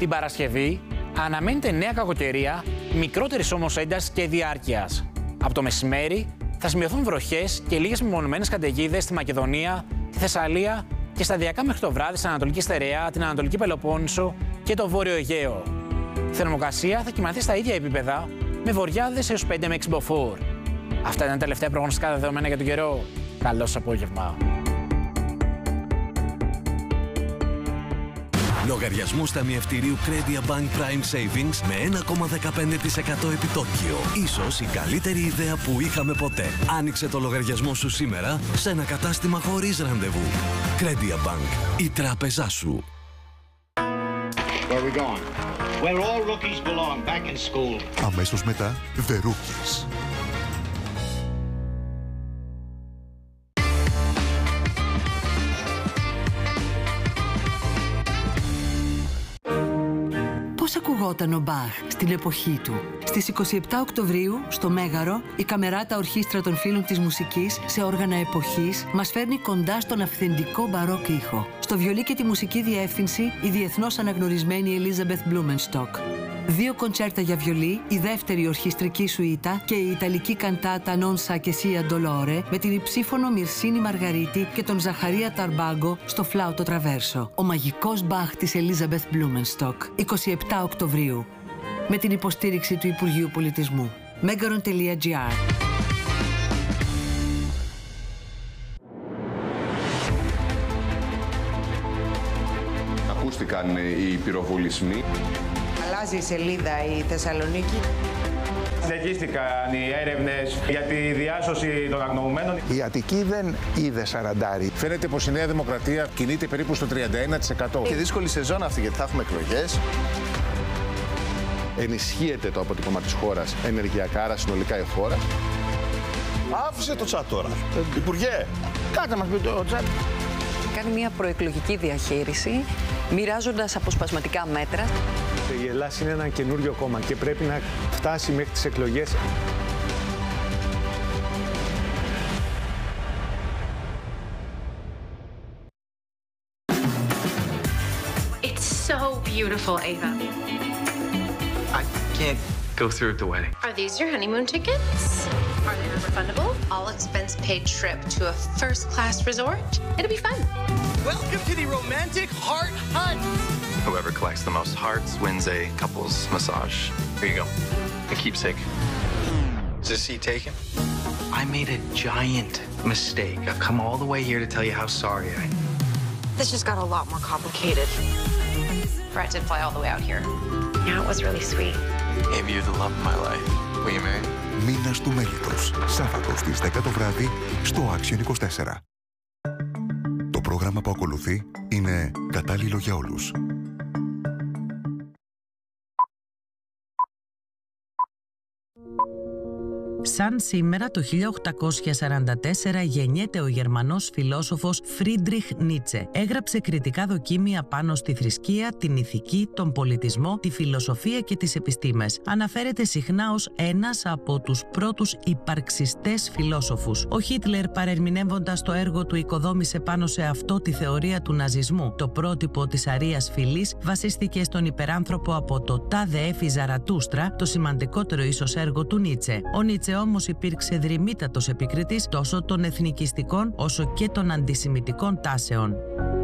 Την Παρασκευή αναμένεται νέα κακοκαιρία, μικρότερης όμως έντασης και διάρκειας. Από το μεσημέρι θα σημειωθούν βροχές και λίγες μεμονωμένες καταιγίδες στη Μακεδονία, τη Θεσσαλία και σταδιακά μέχρι το βράδυ στην Ανατολική Στερεά, την Ανατολική Πελοπόννησο και το Βόρειο Αιγαίο. Η θερμοκρασία θα κυμανθεί στα ίδια επίπεδα, με βοριάδες έως 5 με 6 μποφόρ. Αυτά ήταν τα τελευταία προγνωστικά δεδομένα για τον καιρό. Καλό σας απόγευμα. Λογαριασμός ταμιευτηρίου Credit Bank Prime Savings με 1,15% επιτόκιο. Ίσως η καλύτερη ιδέα που είχαμε ποτέ. Άνοιξε το λογαριασμό σου σήμερα σε ένα κατάστημα χωρίς ραντεβού. Credit Bank, η τράπεζά σου. Where are we going? Where all rookies belong, back in school. Αμέσως μετά, The Rookies. Πώς ακουγόταν ο Μπαχ στην εποχή του? Στις 27 Οκτωβρίου, στο Μέγαρο, η Καμεράτα Ορχήστρα των Φίλων της Μουσικής σε όργανα εποχής μας φέρνει κοντά στον αυθεντικό μπαρόκ ήχο. Στο βιολί και τη μουσική διεύθυνση, η διεθνώς αναγνωρισμένη Ελίζαμπεθ Μπλούμενστοκ. 2 κοντσέρτα για βιολί, η δεύτερη ορχιστρική σουίτα και η ιταλική καντάτα Non sa che sia dolore με την υψήφωνο Μυρσίνη Μαργαρίτη και τον Ζαχαρία Ταρμπάγκο στο φλάουτο τραβέρσο. Ο μαγικός Μπαχ της Ελίζαμπεθ Μπλούμενστοκ, 27 Οκτωβρίου. Με την υποστήριξη του Υπουργείου Πολιτισμού. Megaron.gr. Ακούστηκαν οι πυροβολισμοί. Αλλάζει η σελίδα η Θεσσαλονίκη. Συνεχίστηκαν οι έρευνες για τη διάσωση των αγνοωμένων. Η Αττική δεν είδε σαραντάρι. Φαίνεται πως η Νέα Δημοκρατία κινείται περίπου στο 31%. Και δύσκολη σεζόν αυτή, γιατί θα έχουμε εκλογές. Ενισχύεται το αποτύπωμα της χώρας ενεργειακά, άρα συνολικά η χώρα. Άφησε το τσάτ τώρα. Υπουργέ, Κάτε μας πει το τσάτ. Κάνει μια προεκλογική διαχείριση, μοιράζοντας αποσπασματικά μέτρα. Η Ελλάδα είναι ένα καινούριο κόμμα και πρέπει να φτάσει μέχρι τις εκλογές. It's so beautiful, Ava. I can't go through with the wedding. Are these your honeymoon tickets? Are they refundable? All expense paid trip to a first-class resort? It'll be fun. Welcome to the romantic heart hunt. Whoever collects the most hearts wins a couple's massage. Here you go. A keepsake. Is this seat taken? I made a giant mistake. I've come all the way here to tell you how sorry I am. This just got a lot more complicated. Brett did fly all the way out here. Yeah, it was really sweet. Maybe you're the love of my life. Will you marry me? Μήνας του μέλητος. Σάββατο στις 10 το βράδυ στο Action 24. Το πρόγραμμα που ακολουθεί είναι κατάλληλο για όλους. Σαν σήμερα το 1844 γεννιέται ο Γερμανός φιλόσοφος Φρίντριχ Νίτσε. Έγραψε κριτικά δοκίμια πάνω στη θρησκεία, την ηθική, τον πολιτισμό, τη φιλοσοφία και τις επιστήμες. Αναφέρεται συχνά ως ένας από τους πρώτους υπαρξιστές φιλόσοφους. Ο Χίτλερ, παρερμηνεύοντας το έργο του, οικοδόμησε πάνω σε αυτό τη θεωρία του ναζισμού. Το πρότυπο της αρείας φυλής βασίστηκε στον υπεράνθρωπο από το «Τάδε Έφη Ζαρατούστρα», το σημαντικότερο ίσως έργο του Νίτσε. Ο Νίτσε όμως υπήρξε δρυμύτατος επικριτής τόσο των εθνικιστικών όσο και των αντισημιτικών τάσεων.